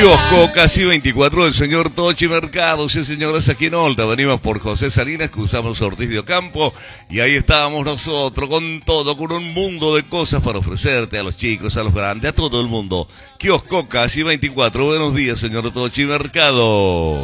Kiosco Casi 24 del señor Tochi Mercado. Sí, señores, aquí en Olta. Venimos por José Salinas, cruzamos Ortiz de Ocampo y ahí estábamos nosotros con todo, con un mundo de cosas para ofrecerte a los chicos, a los grandes, a todo el mundo. Kiosco Casi 24. Buenos días, señor Tochi Mercado.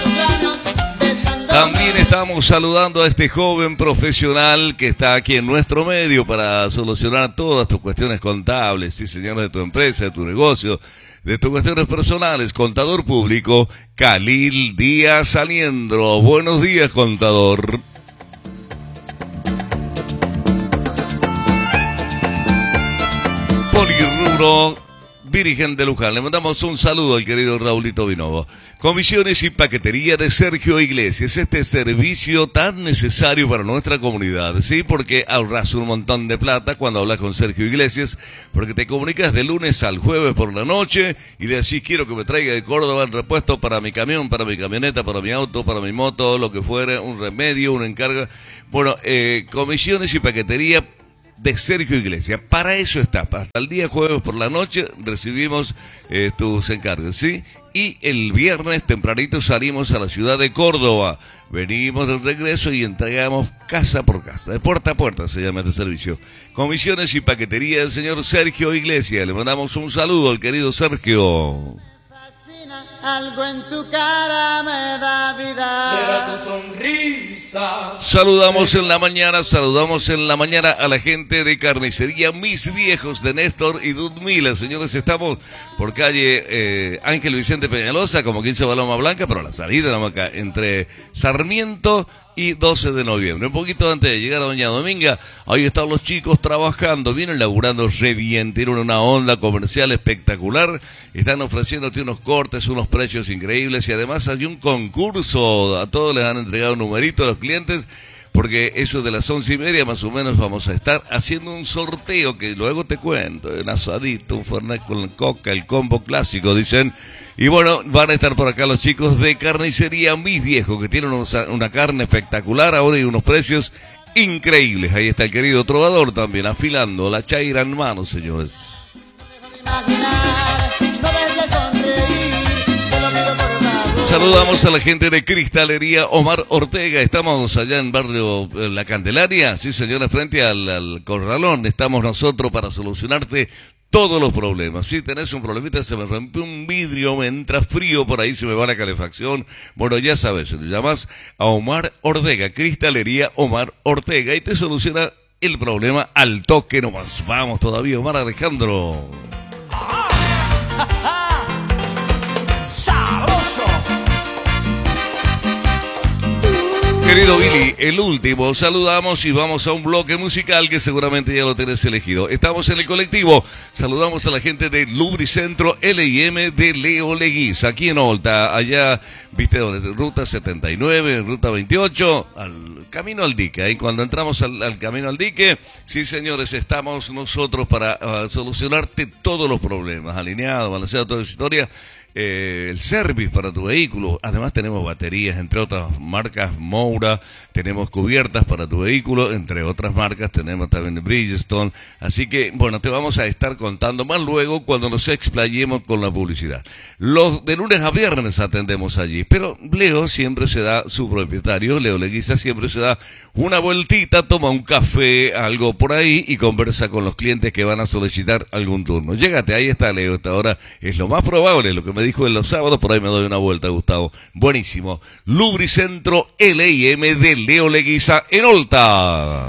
También estamos saludando a este joven profesional que está aquí en nuestro medio para solucionar todas tus cuestiones contables, sí, señores, de tu empresa, de tu negocio, de tus cuestiones personales. Contador público, Khalil Díaz Aliendro. Buenos días, contador. Polirrubro, Virgen de Luján. Le mandamos un saludo al querido Raulito Vinovo. Comisiones y paquetería de Sergio Iglesias, este servicio tan necesario para nuestra comunidad, ¿sí? Porque ahorras un montón de plata cuando hablas con Sergio Iglesias, porque te comunicas de lunes al jueves por la noche y le decís: quiero que me traiga de Córdoba el repuesto para mi camión, para mi camioneta, para mi auto, para mi moto, lo que fuera, un remedio, una encarga. Bueno, comisiones y paquetería de Sergio Iglesias. Para eso está. Hasta el día jueves por la noche recibimos tus encargos, ¿sí? Y el viernes tempranito salimos a la ciudad de Córdoba. Venimos de regreso y entregamos casa por casa. De puerta a puerta se llama este servicio. Comisiones y paquetería del señor Sergio Iglesias. Le mandamos un saludo al querido Sergio. Algo en tu cara me da vida. Será tu sonrisa. Saludamos en la mañana a la gente de Carnicería Mis Viejos de Néstor y Dudmila. Señores, estamos por calle Ángel Vicente Peñalosa, como 15 Paloma Blanca, pero a la salida acá, entre Sarmiento y 12 de noviembre, un poquito antes de llegar a Doña Dominga. Ahí están los chicos trabajando, vienen laburando re bien, tienen una onda comercial espectacular, están ofreciéndote unos cortes, unos precios increíbles y además hay un concurso, a todos les han entregado un numerito a los clientes, porque eso de las 11:30 más o menos vamos a estar haciendo un sorteo que luego te cuento, un asadito, un fernet con coca, el combo clásico, dicen. Y bueno, van a estar por acá los chicos de Carnicería Mis Viejos, que tienen una carne espectacular ahora y unos precios increíbles. Ahí está el querido Trovador también, afilando la chaira en mano, señores. Saludamos a la gente de Cristalería Omar Ortega. Estamos allá en barrio La Candelaria, sí, señora, frente al Corralón. Estamos nosotros para solucionarte todos los problemas. Si tenés un problemita, se me rompió un vidrio, me entra frío por ahí, se me va la calefacción. Bueno, ya sabes, le llamas a Omar Ortega, Cristalería Omar Ortega, y te soluciona el problema al toque nomás. Vamos todavía, Omar Alejandro. Querido Billy, el último, saludamos y vamos a un bloque musical que seguramente ya lo tenés elegido. Estamos en el colectivo, saludamos a la gente de Lubricentro L&M de Leo Leguiz, aquí en Olta, allá, viste, donde ruta 79, ruta 28, al camino al dique. Ahí cuando entramos al camino al dique, sí, señores, estamos nosotros para solucionarte todos los problemas, alineado, balanceado, toda la historia. El service para tu vehículo. Además tenemos baterías, entre otras marcas, Moura, tenemos cubiertas para tu vehículo, entre otras marcas, tenemos también Bridgestone. Así que, bueno, te vamos a estar contando más luego cuando nos explayemos con la publicidad. Los de lunes a viernes atendemos allí, pero Leo siempre se da, su propietario, Leo Leguiza, siempre se da una vueltita, toma un café, algo por ahí y conversa con los clientes que van a solicitar algún turno. Llégate, ahí está Leo, esta hora es lo más probable, lo que me dijo en los sábados, por ahí me doy una vuelta, Gustavo. Buenísimo. Lubricentro L&M de Leo Leguiza en Olta.